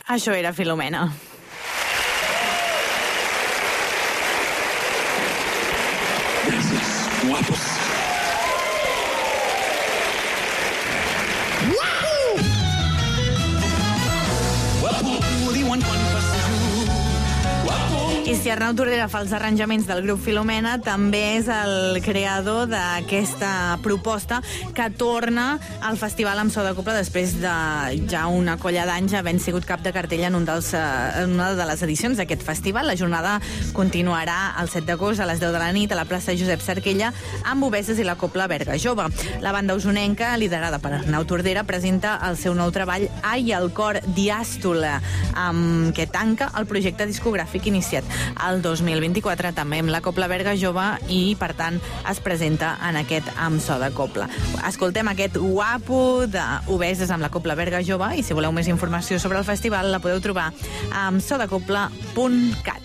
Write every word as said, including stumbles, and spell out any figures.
Això era Filomena. Gràcies, guapos. I si Arnau Tordera fa els arranjaments del grup Filomena, també és el creador d'aquesta proposta que torna al festival amb so de cobla després de ja una colla d'anys havent sigut cap de cartell en, un dels, en una de les edicions d'aquest festival. La jornada continuarà el set d'agost a les deu de la nit a la plaça Josep Cerquella amb Obeses i la Cobla Berga Jove. La banda usonenca, liderada per Arnau Tordera, presenta el seu nou treball Ai, el cor diàstole, amb què tanca el projecte discogràfic iniciat el dos mil vint-i-quatre, també amb la Cobla Berga Jove, i per tant es presenta en aquest Amb so de cobla. Escoltem aquest guapo d'Obeses amb la Cobla Berga Jove, i si voleu més informació sobre el festival la podeu trobar a amb so de cobla punt cat.